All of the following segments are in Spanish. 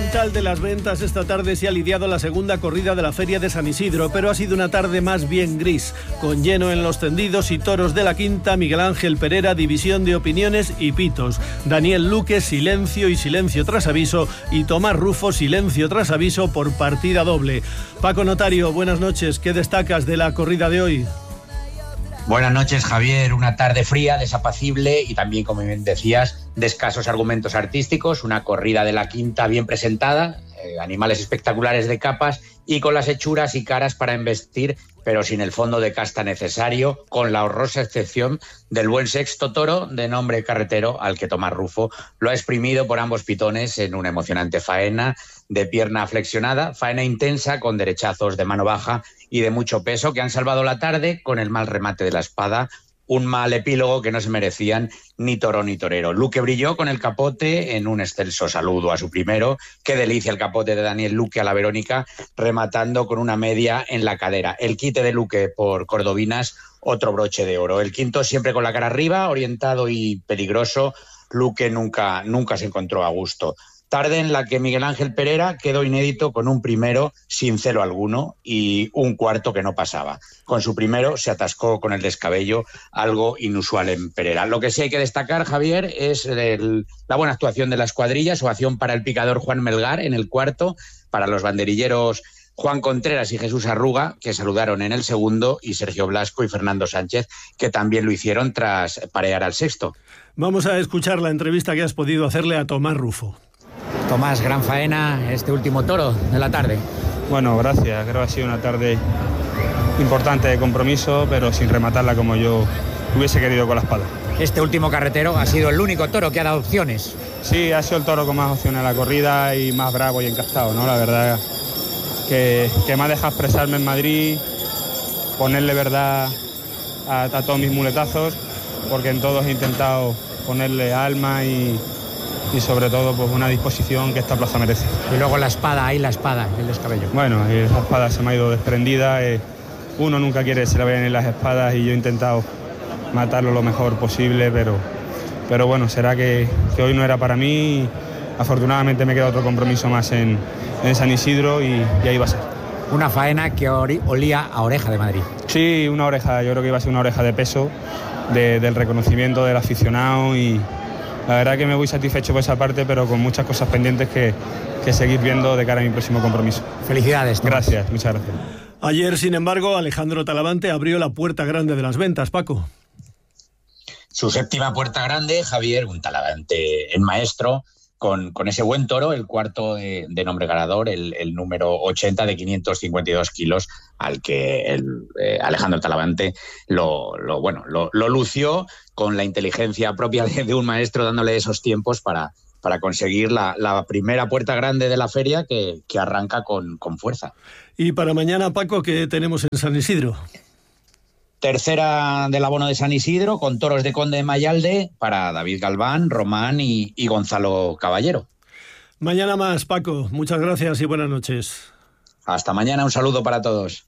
capital de Las Ventas esta tarde se ha lidiado la segunda corrida de la Feria de San Isidro, pero ha sido una tarde más bien gris, con lleno en los tendidos y toros de la quinta, Miguel Ángel Perera, división de opiniones y pitos, Daniel Luque, silencio y silencio tras aviso, y Tomás Rufo, silencio tras aviso por partida doble. Paco Notario, buenas noches, ¿qué destacas de la corrida de hoy? Buenas noches, Javier. Una tarde fría, desapacible y también, como bien decías, de escasos argumentos artísticos. Una corrida de la quinta bien presentada, animales espectaculares de capas y con las hechuras y caras para embestir, pero sin el fondo de casta necesario, con la horrorosa excepción del buen sexto toro de nombre Carretero, al que Tomás Rufo lo ha exprimido por ambos pitones en una emocionante faena de pierna flexionada, faena intensa con derechazos de mano baja y de mucho peso que han salvado la tarde con el mal remate de la espada, un mal epílogo que no se merecían ni toro ni torero. Luque brilló con el capote en un excelso saludo a su primero. Qué delicia el capote de Daniel Luque a la Verónica, rematando con una media en la cadera. El quite de Luque por cordobinas, otro broche de oro. El quinto siempre con la cara arriba, orientado y peligroso. Luque nunca se encontró a gusto. Tarde en la que Miguel Ángel Perera quedó inédito con un primero sin celo alguno y un cuarto que no pasaba. Con su primero se atascó con el descabello, algo inusual en Perera. Lo que sí hay que destacar, Javier, es la buena actuación de las cuadrillas, ovación para el picador Juan Melgar en el cuarto, para los banderilleros Juan Contreras y Jesús Arruga, que saludaron en el segundo, y Sergio Blasco y Fernando Sánchez, que también lo hicieron tras parear al sexto. Vamos a escuchar la entrevista que has podido hacerle a Tomás Rufo. Tomás, gran faena este último toro de la tarde. Bueno, gracias. Creo que ha sido una tarde importante de compromiso, pero sin rematarla como yo hubiese querido con la espada. Este último Carretero ha sido el único toro que ha dado opciones. Sí, ha sido el toro con más opciones en la corrida y más bravo y encastado, ¿no? La verdad que me ha dejado expresarme en Madrid, ponerle verdad a todos mis muletazos, porque en todos he intentado ponerle alma y sobre todo pues una disposición que esta plaza merece. Y luego la espada, el descabello. Bueno, esa espada se me ha ido desprendida. Uno nunca quiere que se le vayan en las espadas y yo he intentado matarlo lo mejor posible, pero bueno, será que hoy no era para mí. Afortunadamente me queda otro compromiso más en San Isidro y ahí va a ser. Una faena que olía a oreja de Madrid. Sí, una oreja, yo creo que iba a ser una oreja de peso, del reconocimiento del aficionado, y la verdad que me voy satisfecho por esa parte, pero con muchas cosas pendientes que seguir viendo de cara a mi próximo compromiso. Felicidades, Tomás. Gracias, muchas gracias. Ayer, sin embargo, Alejandro Talavante abrió la puerta grande de Las Ventas, Paco. Su séptima puerta grande, Javier, un Talavante en maestro, con ese buen toro, el cuarto de nombre ganador, el número 80 de 552 kilos, al que Alejandro Talavante lo lució con la inteligencia propia de un maestro, dándole esos tiempos para conseguir la primera puerta grande de la feria que arranca con fuerza. Y para mañana, Paco, ¿qué tenemos en San Isidro? Tercera del abono de San Isidro, con toros de Conde de Mayalde para David Galván, Román y Gonzalo Caballero. Mañana más, Paco. Muchas gracias y buenas noches. Hasta mañana, un saludo para todos.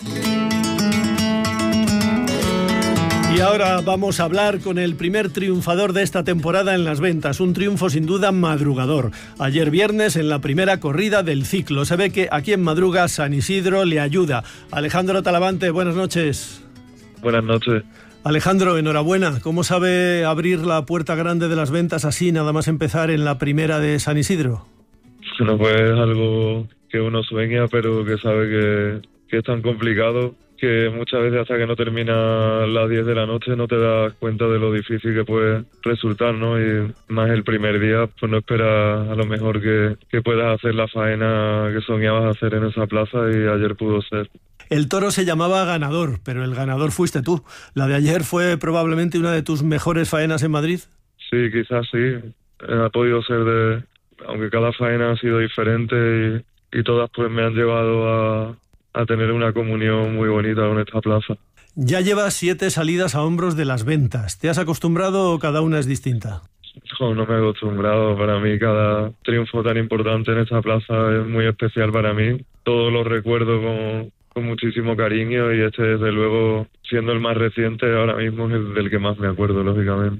Y ahora vamos a hablar con el primer triunfador de esta temporada en Las Ventas, un triunfo sin duda madrugador. Ayer viernes, en la primera corrida del ciclo, se ve que aquí en madruga San Isidro le ayuda. Alejandro Talavante, buenas noches. Buenas noches. Alejandro, enhorabuena. ¿Cómo sabe abrir la puerta grande de Las Ventas así, nada más empezar en la primera de San Isidro? No, pues es algo que uno sueña, pero que sabe que es tan complicado que muchas veces hasta que no termina las 10 de la noche no te das cuenta de lo difícil que puede resultar, ¿no? Y más el primer día, pues no esperas a lo mejor que puedas hacer la faena que soñabas hacer en esa plaza, y ayer pudo ser. El toro se llamaba Ganador, pero el ganador fuiste tú. ¿La de ayer fue probablemente una de tus mejores faenas en Madrid? Sí, quizás sí. Ha podido ser aunque cada faena ha sido diferente y todas pues me han llevado a tener una comunión muy bonita con esta plaza. Ya llevas 7 salidas a hombros de Las Ventas. ¿Te has acostumbrado o cada una es distinta? No me he acostumbrado. Para mí cada triunfo tan importante en esta plaza es muy especial para mí. Todo lo recuerdo con muchísimo cariño, y este, desde luego, siendo el más reciente, ahora mismo es el del que más me acuerdo, lógicamente.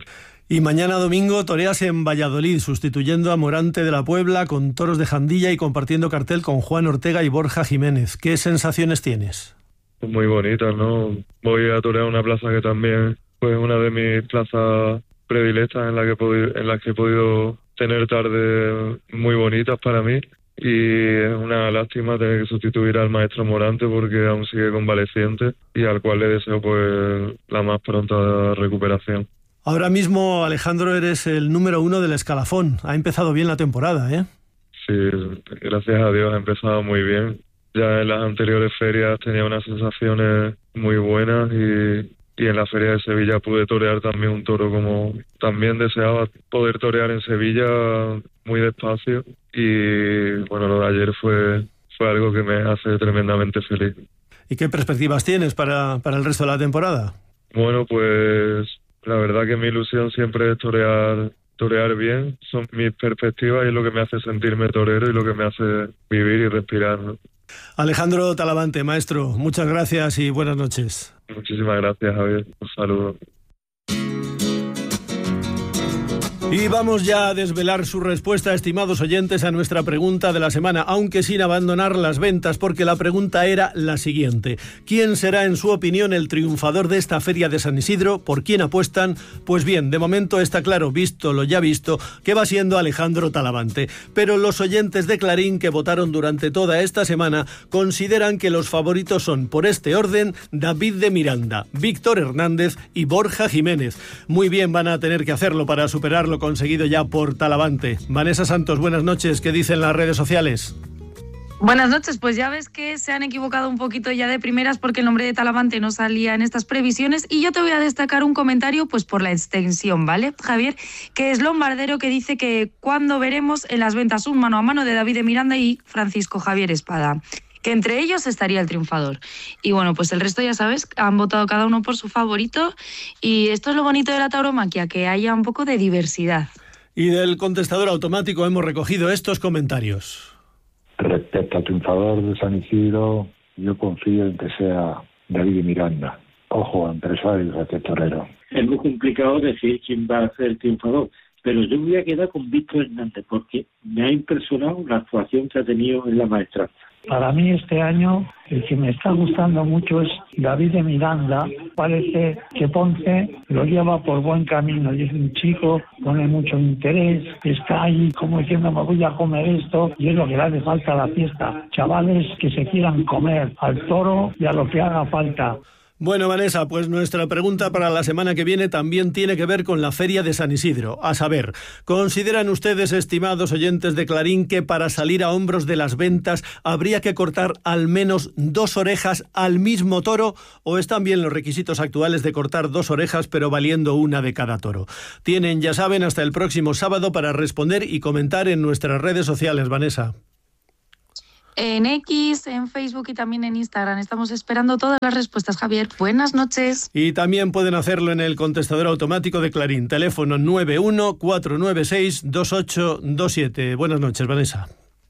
Y mañana domingo toreas en Valladolid, sustituyendo a Morante de la Puebla con toros de Jandilla y compartiendo cartel con Juan Ortega y Borja Jiménez. ¿Qué sensaciones tienes? Muy bonitas, ¿no? Voy a torear una plaza que también fue una de mis plazas predilectas en las que he podido tener tardes muy bonitas para mí. Y es una lástima tener que sustituir al maestro Morante porque aún sigue convaleciente y al cual le deseo pues la más pronta recuperación. Ahora mismo, Alejandro, eres el número 1 del escalafón. Ha empezado bien la temporada, ¿eh? Sí, gracias a Dios ha empezado muy bien. Ya en las anteriores ferias tenía unas sensaciones muy buenas y en la feria de Sevilla pude torear también un toro como también deseaba poder torear en Sevilla muy despacio. Y bueno, lo de ayer fue algo que me hace tremendamente feliz. ¿Y qué perspectivas tienes para el resto de la temporada? Bueno, pues la verdad que mi ilusión siempre es torear bien. Son mis perspectivas y es lo que me hace sentirme torero y lo que me hace vivir y respirar, ¿no? Alejandro Talavante, maestro, muchas gracias y buenas noches. Muchísimas gracias, Javier. Un saludo. Y vamos ya a desvelar su respuesta, estimados oyentes, a nuestra pregunta de la semana, aunque sin abandonar las ventas, porque la pregunta era la siguiente. ¿Quién será, en su opinión, el triunfador de esta feria de San Isidro? ¿Por quién apuestan? Pues bien, de momento está claro, visto lo ya visto, que va siendo Alejandro Talavante. Pero los oyentes de Clarín que votaron durante toda esta semana consideran que los favoritos son, por este orden, David de Miranda, Víctor Hernández y Borja Jiménez. Muy bien van a tener que hacerlo para superar lo conseguido ya por Talavante. Vanessa Santos, buenas noches. ¿Qué dicen las redes sociales? Buenas noches, pues ya ves que se han equivocado un poquito ya de primeras porque el nombre de Talavante no salía en estas previsiones y yo te voy a destacar un comentario pues por la extensión, ¿vale, Javier? Que es Lombardero, que dice que cuando veremos en las ventas un mano a mano de David de Miranda y Francisco Javier Espada, que entre ellos estaría el triunfador. Y bueno, pues el resto ya sabes, han votado cada uno por su favorito y esto es lo bonito de la tauromaquia, que haya un poco de diversidad. Y del contestador automático hemos recogido estos comentarios. Respecto al triunfador de San Isidro, yo confío en que sea David de Miranda. Ojo, empresario de torero. Es muy complicado decir quién va a ser el triunfador, pero yo me voy a quedar con Víctor Hernández porque me ha impresionado la actuación que ha tenido en la maestra. Para mí este año el que me está gustando mucho es David de Miranda. Parece que Ponce lo lleva por buen camino y es un chico, pone mucho interés, está ahí como diciendo me voy a comer esto y es lo que le hace falta a la fiesta. Chavales que se quieran comer al toro y a lo que haga falta. Bueno, Vanessa, pues nuestra pregunta para la semana que viene también tiene que ver con la Feria de San Isidro. A saber, ¿consideran ustedes, estimados oyentes de Clarín, que para salir a hombros de las ventas habría que cortar al menos 2 orejas al mismo toro? ¿O están bien los requisitos actuales de cortar 2 orejas pero valiendo una de cada toro? Tienen, ya saben, hasta el próximo sábado para responder y comentar en nuestras redes sociales, Vanessa. En X, en Facebook y también en Instagram. Estamos esperando todas las respuestas, Javier. Buenas noches. Y también pueden hacerlo en el contestador automático de Clarín. Teléfono 91-496-2827. Buenas noches, Vanessa.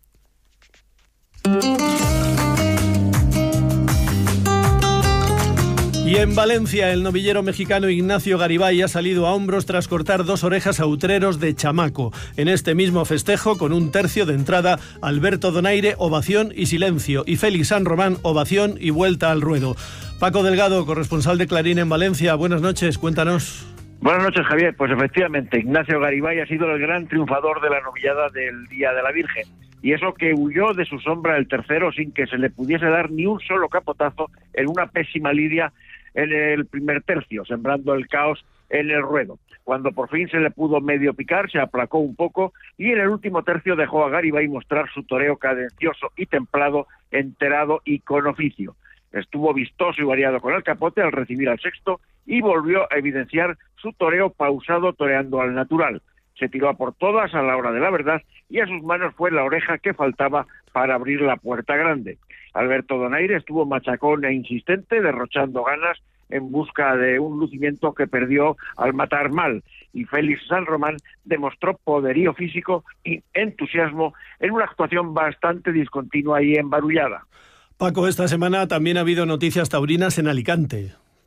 Y en Valencia, el novillero mexicano Ignacio Garibay ha salido a hombros tras cortar 2 orejas a utreros de Chamaco. En este mismo festejo, con un tercio de entrada, Alberto Donaire, ovación y silencio, y Félix San Román, ovación y vuelta al ruedo. Paco Delgado, corresponsal de Clarín en Valencia, buenas noches, cuéntanos. Buenas noches, Javier. Pues efectivamente, Ignacio Garibay ha sido el gran triunfador de la novillada del Día de la Virgen. Y eso que huyó de su sombra el tercero sin que se le pudiese dar ni un solo capotazo en una pésima lidia en el primer tercio, sembrando el caos en el ruedo. Cuando por fin se le pudo medio picar, se aplacó un poco y en el último tercio dejó a Garibay mostrar su toreo cadencioso y templado, enterado y con oficio. Estuvo vistoso y variado con el capote al recibir al sexto y volvió a evidenciar su toreo pausado, toreando al natural. Se tiró a por todas a la hora de la verdad y a sus manos fue la oreja que faltaba para abrir la puerta grande. Alberto Donaire estuvo machacón e insistente, derrochando ganas en busca de un lucimiento que perdió al matar mal. Y Félix San Román demostró poderío físico y entusiasmo en una actuación bastante discontinua y embarullada. Paco, esta semana también ha habido noticias taurinas en Alicante.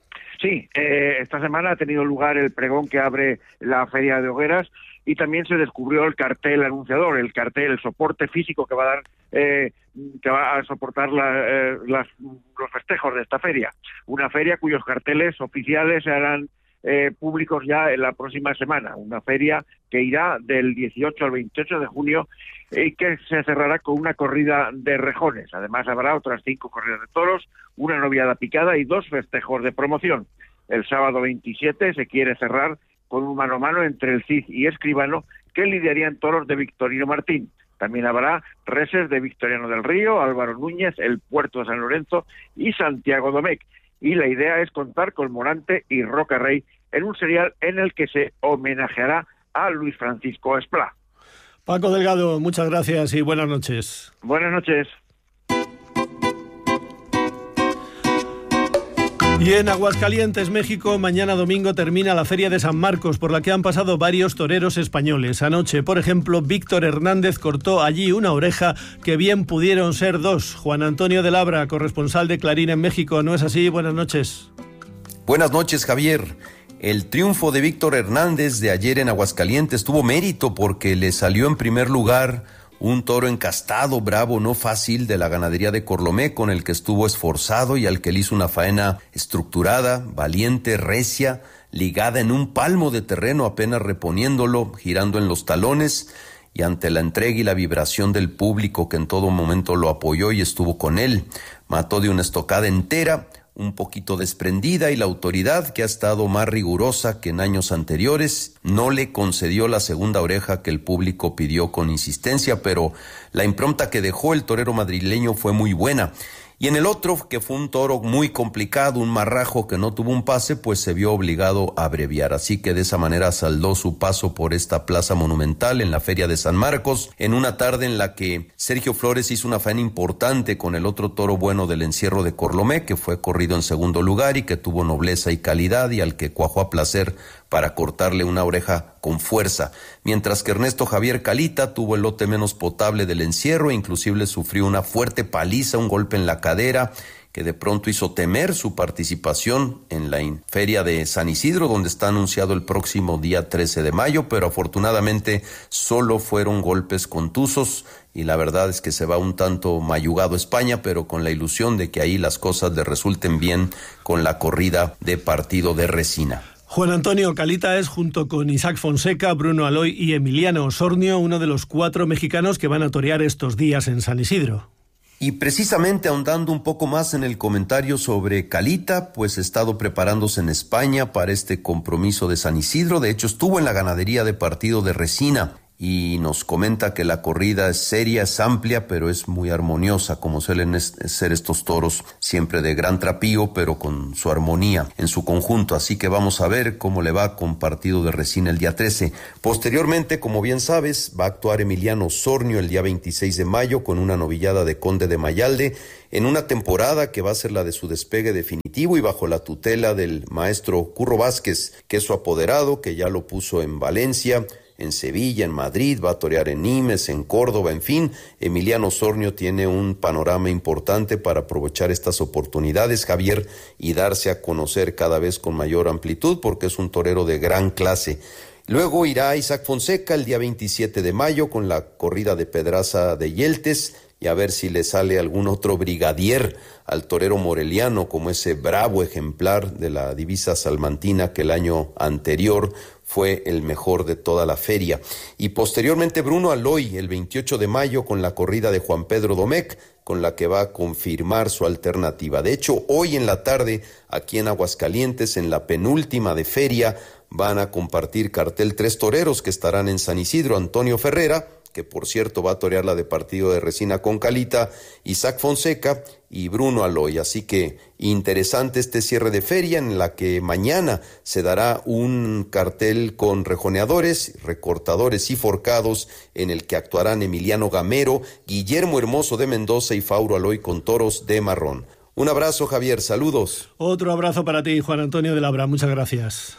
Sí, esta semana ha tenido lugar el pregón que abre la Feria de Hogueras y también se descubrió el cartel anunciador, el soporte físico que va a dar, que va a soportar los festejos de esta feria. Una feria cuyos carteles oficiales se harán públicos ya en la próxima semana. Una feria que irá del 18 al 28 de junio y que se cerrará con una corrida de rejones. Además habrá otras 5 corridas de toros, una noviada picada y 2 festejos de promoción. El sábado 27 se quiere cerrar con un mano a mano entre el Cid y Escribano, que lidiarían toros de Victorino Martín. También habrá reses de Victoriano del Río, Álvaro Núñez, el Puerto de San Lorenzo y Santiago Domecq. Y la idea es contar con Morante y Roca Rey en un serial en el que se homenajeará a Luis Francisco Esplá. Paco Delgado, muchas gracias y buenas noches. Buenas noches. Y en Aguascalientes, México, mañana domingo termina la Feria de San Marcos, por la que han pasado varios toreros españoles. Anoche, por ejemplo, Víctor Hernández cortó allí una oreja que bien pudieron ser 2. Juan Antonio de Labra, corresponsal de Clarín en México, ¿no es así? Buenas noches. Buenas noches, Javier. El triunfo de Víctor Hernández de ayer en Aguascalientes tuvo mérito porque le salió en primer lugar un toro encastado, bravo, no fácil, de la ganadería de Corlomé, con el que estuvo esforzado y al que le hizo una faena estructurada, valiente, recia, ligada en un palmo de terreno, apenas reponiéndolo, girando en los talones, y ante la entrega y la vibración del público que en todo momento lo apoyó y estuvo con él, mató de una estocada entera, un poquito desprendida, y la autoridad, que ha estado más rigurosa que en años anteriores, no le concedió la segunda oreja que el público pidió con insistencia, pero la impronta que dejó el torero madrileño fue muy buena. Y en el otro, que fue un toro muy complicado, un marrajo que no tuvo un pase, pues se vio obligado a abreviar. Así que de esa manera saldó su paso por esta plaza monumental en la Feria de San Marcos, en una tarde en la que Sergio Flores hizo una faena importante con el otro toro bueno del encierro de Corlomé, que fue corrido en segundo lugar y que tuvo nobleza y calidad y al que cuajó a placer para cortarle una oreja con fuerza, mientras que Ernesto Javier Calita tuvo el lote menos potable del encierro e inclusive sufrió una fuerte paliza, un golpe en la cadera que de pronto hizo temer su participación en la Feria de San Isidro, donde está anunciado el próximo día 13 de mayo, pero afortunadamente solo fueron golpes contusos y la verdad es que se va un tanto mayugado España, pero con la ilusión de que ahí las cosas le resulten bien con la corrida de partido de Resina. Juan Antonio, Calita es, junto con Isaac Fonseca, Bruno Aloy y Emiliano Osornio, uno de los 4 mexicanos que van a torear estos días en San Isidro. Y precisamente ahondando un poco más en el comentario sobre Calita, pues ha estado preparándose en España para este compromiso de San Isidro. De hecho, estuvo en la ganadería de partido de Resina y nos comenta que la corrida es seria, es amplia, pero es muy armoniosa, como suelen ser estos toros, siempre de gran trapío, pero con su armonía en su conjunto. Así que vamos a ver cómo le va con partido de Resina el día 13. Posteriormente, como bien sabes, va a actuar Emiliano Osornio el día 26 de mayo con una novillada de Conde de Mayalde, en una temporada que va a ser la de su despegue definitivo y bajo la tutela del maestro Curro Vázquez, que es su apoderado, que ya lo puso en Valencia, en Sevilla, en Madrid, va a torear en Nimes, en Córdoba, en fin. Emiliano Osornio tiene un panorama importante para aprovechar estas oportunidades, Javier, y darse a conocer cada vez con mayor amplitud, porque es un torero de gran clase. Luego irá Isaac Fonseca el día 27 de mayo con la corrida de Pedraza de Yeltes, y a ver si le sale algún otro brigadier al torero moreliano, como ese bravo ejemplar de la divisa salmantina que el año anterior fue el mejor de toda la feria. Y posteriormente Bruno Aloy el 28 de mayo con la corrida de Juan Pedro Domecq, con la que va a confirmar su alternativa. De hecho, hoy en la tarde, aquí en Aguascalientes, en la penúltima de feria, van a compartir cartel 3 toreros que estarán en San Isidro: Antonio Ferrera, que por cierto va a torear la de partido de Resina con Calita, Isaac Fonseca y Bruno Aloy. Así que interesante este cierre de feria, en la que mañana se dará un cartel con rejoneadores, recortadores y forcados, en el que actuarán Emiliano Gamero, Guillermo Hermoso de Mendoza y Fauro Aloy con toros de marrón. Un abrazo, Javier, saludos. Otro abrazo para ti, Juan Antonio de Labra, muchas gracias.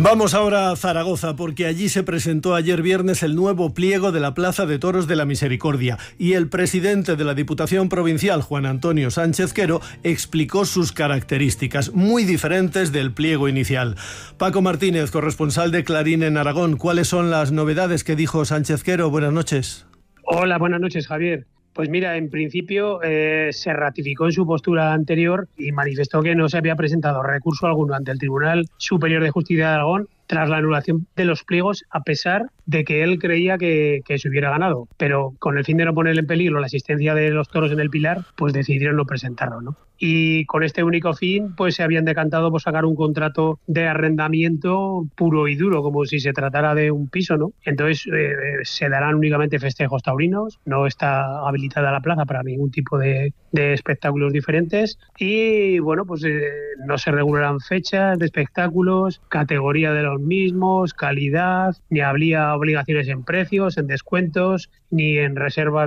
Vamos ahora a Zaragoza, porque allí se presentó ayer viernes el nuevo pliego de la Plaza de Toros de la Misericordia y el presidente de la Diputación Provincial, Juan Antonio Sánchez Quero, explicó sus características, muy diferentes del pliego inicial. Paco Martínez, corresponsal de Clarín en Aragón, ¿cuáles son las novedades que dijo Sánchez Quero? Buenas noches. Hola, buenas noches, Javier. Pues mira, en principio se ratificó en su postura anterior y manifestó que no se había presentado recurso alguno ante el Tribunal Superior de Justicia de Aragón tras la anulación de los pliegos, a pesar de que él creía que se hubiera ganado. Pero con el fin de no poner en peligro la asistencia de los toros en el Pilar, pues decidieron no presentarlo, ¿no? Y con este único fin, pues se habían decantado por sacar un contrato de arrendamiento puro y duro, como si se tratara de un piso, ¿no? Entonces se darán únicamente festejos taurinos, no está habilitada la plaza para ningún tipo de espectáculos diferentes y, bueno, pues no se regularán fechas de espectáculos, categoría de los mismos, calidad, ni habría obligaciones en precios, en descuentos, ni en reservas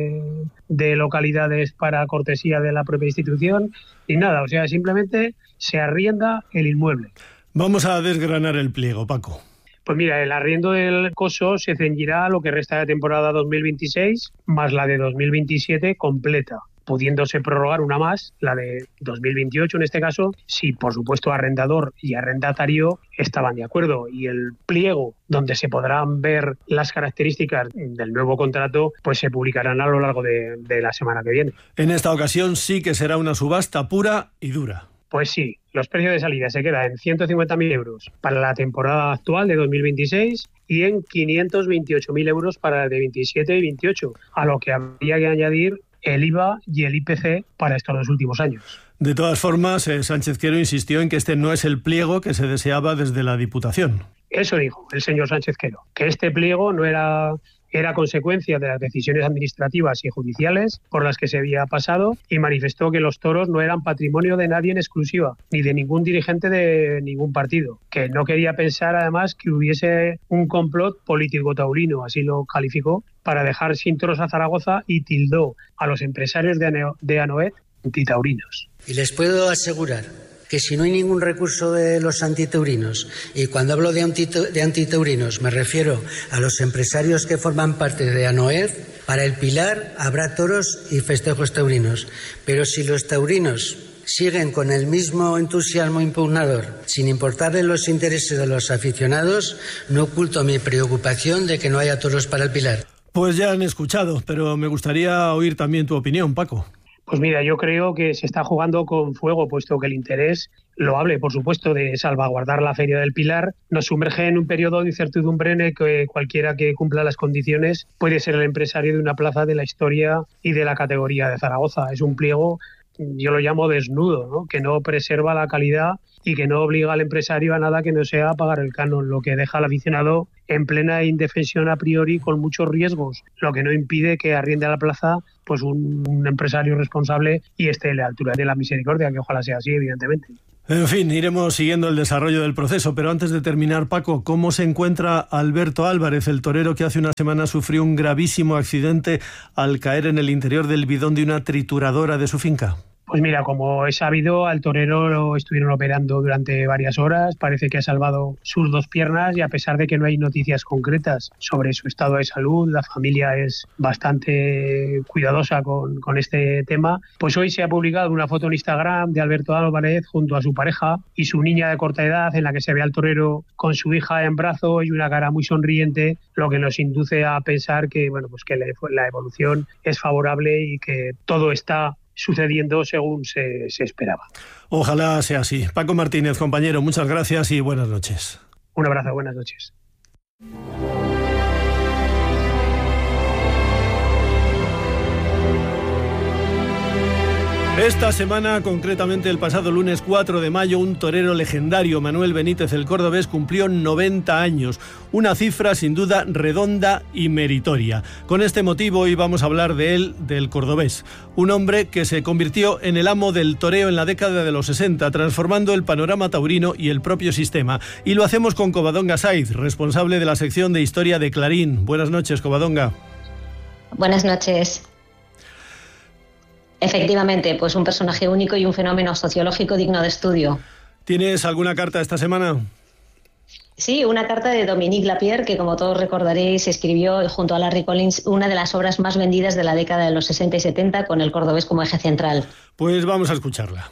de localidades para cortesía de la propia institución, ni nada. O sea, simplemente se arrienda el inmueble. Vamos a desgranar el pliego, Paco. Pues mira, el arriendo del coso se ceñirá a lo que resta de temporada 2026 más la de 2027 completa, pudiéndose prorrogar una más, la de 2028 en este caso, si por supuesto arrendador y arrendatario estaban de acuerdo. Y el pliego donde se podrán ver las características del nuevo contrato, pues se publicarán a lo largo de la semana que viene. En esta ocasión sí que será una subasta pura y dura. Pues sí, los precios de salida se quedan en 150.000 euros para la temporada actual de 2026 y en 528.000 euros para la de 27 y 28, a lo que habría que añadir el IVA y el IPC para estos dos últimos años. De todas formas, Sánchez Quero insistió en que este no es el pliego que se deseaba desde la Diputación. Eso dijo el señor Sánchez Quero, que este pliego no era consecuencia de las decisiones administrativas y judiciales por las que se había pasado, y manifestó que los toros no eran patrimonio de nadie en exclusiva, ni de ningún dirigente de ningún partido, que no quería pensar además que hubiese un complot político taurino, así lo calificó, para dejar sin toros a Zaragoza, y tildó a los empresarios de Anoet antitaurinos. Y les puedo asegurar que si no hay ningún recurso de los antitaurinos, y cuando hablo de antitaurinos me refiero a los empresarios que forman parte de Anoed, para el Pilar habrá toros y festejos taurinos. Pero si los taurinos siguen con el mismo entusiasmo impugnador, sin importarle los intereses de los aficionados, no oculto mi preocupación de que no haya toros para el Pilar. Pues ya han escuchado, pero me gustaría oír también tu opinión, Paco. Pues mira, yo creo que se está jugando con fuego, puesto que el interés loable, por supuesto, de salvaguardar la Feria del Pilar nos sumerge en un periodo de incertidumbre en el que cualquiera que cumpla las condiciones puede ser el empresario de una plaza de la historia y de la categoría de Zaragoza. Es un pliego, yo lo llamo desnudo, ¿no?, que no preserva la calidad y que no obliga al empresario a nada que no sea a pagar el canon, lo que deja al aficionado en plena indefensión a priori con muchos riesgos, lo que no impide que arriende a la plaza pues un empresario responsable y esté a la altura de la misericordia, que ojalá sea así, evidentemente. En fin, iremos siguiendo el desarrollo del proceso, pero antes de terminar, Paco, ¿cómo se encuentra Alberto Álvarez, el torero que hace una semana sufrió un gravísimo accidente al caer en el interior del bidón de una trituradora de su finca? Pues mira, como es sabido, al torero lo estuvieron operando durante varias horas, parece que ha salvado sus dos piernas, y a pesar de que no hay noticias concretas sobre su estado de salud, la familia es bastante cuidadosa con este tema, pues hoy se ha publicado una foto en Instagram de Alberto Álvarez junto a su pareja y su niña de corta edad, en la que se ve al torero con su hija en brazo y una cara muy sonriente, lo que nos induce a pensar que, bueno, pues que la evolución es favorable y que todo está sucediendo según se esperaba. Ojalá sea así. Paco Martínez, compañero, muchas gracias y buenas noches. Un abrazo, buenas noches. Esta semana, concretamente el pasado lunes 4 de mayo, un torero legendario, Manuel Benítez el cordobés, cumplió 90 años. Una cifra sin duda redonda y meritoria. Con este motivo hoy vamos a hablar de él, del cordobés. Un hombre que se convirtió en el amo del toreo en la década de los 60, transformando el panorama taurino y el propio sistema. Y lo hacemos con Covadonga Saiz, responsable de la sección de Historia de Clarín. Buenas noches, Covadonga. Buenas noches. Efectivamente, pues un personaje único y un fenómeno sociológico digno de estudio. ¿Tienes alguna carta esta semana? Sí, una carta de Dominique Lapierre, que como todos recordaréis escribió junto a Larry Collins una de las obras más vendidas de la década de los 60 y 70 con el cordobés como eje central. Pues vamos a escucharla.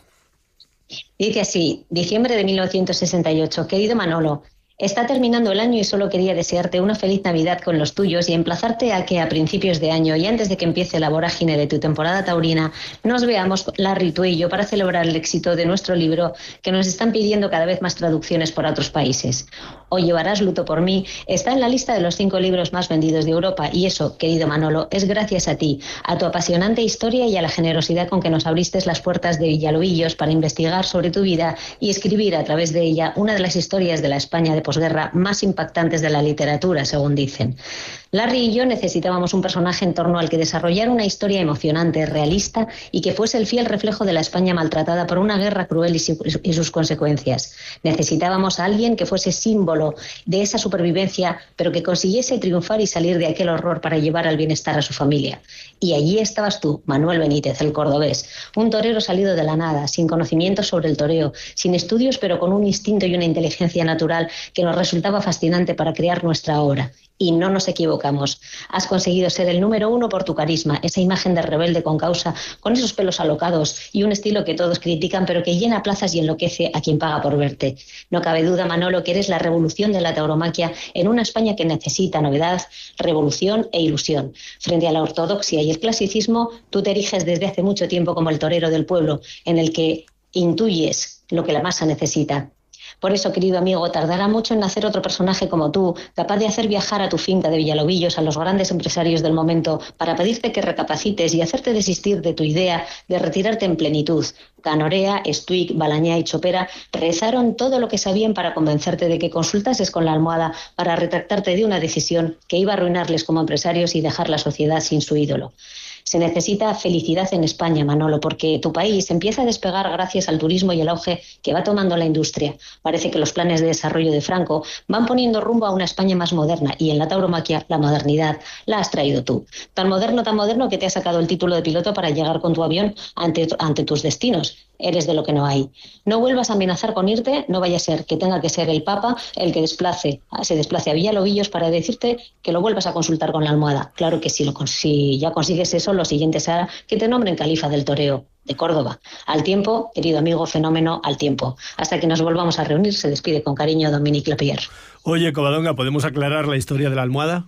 Dice así, diciembre de 1968, querido Manolo, está terminando el año y solo quería desearte una feliz Navidad con los tuyos y emplazarte a que a principios de año y antes de que empiece la vorágine de tu temporada taurina, nos veamos, Larry, tú y yo, para celebrar el éxito de nuestro libro, que nos están pidiendo cada vez más traducciones por otros países. O llevarás luto por mí, está en la lista de los 5 libros más vendidos de Europa y eso, querido Manolo, es gracias a ti, a tu apasionante historia y a la generosidad con que nos abriste las puertas de Villalobillos para investigar sobre tu vida y escribir a través de ella una de las historias de la España de posguerra más impactantes de la literatura, según dicen. Larry y yo necesitábamos un personaje en torno al que desarrollar una historia emocionante, realista y que fuese el fiel reflejo de la España maltratada por una guerra cruel y sus consecuencias. Necesitábamos a alguien que fuese símbolo de esa supervivencia, pero que consiguiese triunfar y salir de aquel horror para llevar al bienestar a su familia. Y allí estabas tú, Manuel Benítez, el cordobés, un torero salido de la nada, sin conocimientos sobre el toreo, sin estudios, pero con un instinto y una inteligencia natural que nos resultaba fascinante para crear nuestra obra. Y no nos equivocamos. Has conseguido ser el número 1 por tu carisma, esa imagen de rebelde con causa, con esos pelos alocados y un estilo que todos critican, pero que llena plazas y enloquece a quien paga por verte. No cabe duda, Manolo, que eres la revolución de la tauromaquia en una España que necesita novedad, revolución e ilusión. Frente a la ortodoxia y el clasicismo, tú te eriges desde hace mucho tiempo como el torero del pueblo, en el que intuyes lo que la masa necesita. Por eso, querido amigo, tardará mucho en nacer otro personaje como tú, capaz de hacer viajar a tu finca de Villalobillos a los grandes empresarios del momento para pedirte que recapacites y hacerte desistir de tu idea de retirarte en plenitud. Canorea, Stuig, Balañá y Chopera rezaron todo lo que sabían para convencerte de que consultases con la almohada para retractarte de una decisión que iba a arruinarles como empresarios y dejar la sociedad sin su ídolo. Se necesita felicidad en España, Manolo, porque tu país empieza a despegar gracias al turismo y el auge que va tomando la industria. Parece que los planes de desarrollo de Franco van poniendo rumbo a una España más moderna y en la tauromaquia la modernidad la has traído tú. Tan moderno que te has sacado el título de piloto para llegar con tu avión ante tus destinos. Eres de lo que no hay. No vuelvas a amenazar con irte, no vaya a ser que tenga que ser el Papa el que se desplace a Villalobillos para decirte que lo vuelvas a consultar con la almohada. Claro que si ya consigues eso, lo siguiente será que te nombren califa del toreo de Córdoba. Al tiempo, querido amigo fenómeno, al tiempo. Hasta que nos volvamos a reunir, se despide con cariño Dominique Lapierre. Oye, Covadonga, ¿podemos aclarar la historia de la almohada?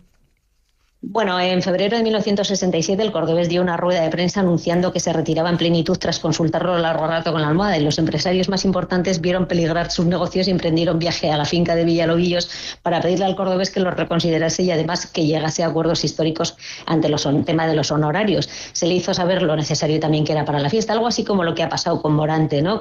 Bueno, en febrero de 1967 el cordobés dio una rueda de prensa anunciando que se retiraba en plenitud tras consultarlo largo rato con la almohada, y los empresarios más importantes vieron peligrar sus negocios y emprendieron viaje a la finca de Villalobillos para pedirle al cordobés que lo reconsiderase y además que llegase a acuerdos históricos ante el tema de los honorarios. Se le hizo saber lo necesario también que era para la fiesta, algo así como lo que ha pasado con Morante, ¿no?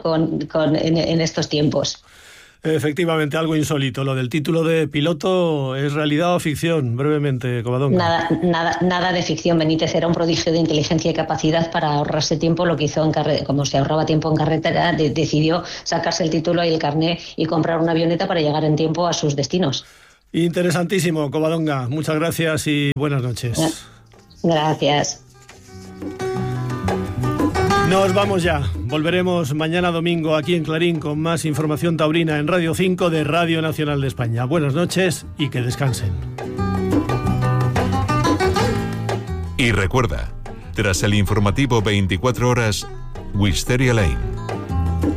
en estos tiempos. Efectivamente, algo insólito. Lo del título de piloto, ¿es realidad o ficción? Brevemente, Covadonga. Nada de ficción. Benítez era un prodigio de inteligencia y capacidad para ahorrarse tiempo. Lo que hizo como se ahorraba tiempo en carretera, decidió sacarse el título y el carné y comprar una avioneta para llegar en tiempo a sus destinos. Interesantísimo, Covadonga. Muchas gracias y buenas noches. Gracias. Nos vamos ya. Volveremos mañana domingo aquí en Clarín con más información taurina en Radio 5 de Radio Nacional de España. Buenas noches y que descansen. Y recuerda, tras el informativo 24 horas, Wisteria Lane.